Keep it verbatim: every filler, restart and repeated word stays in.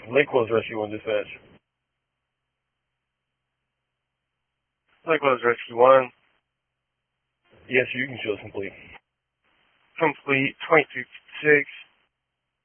Lakewell's Rescue one dispatch. Lakewell's Rescue one. Yes, you can show us complete. Complete, twenty-two fifty-six.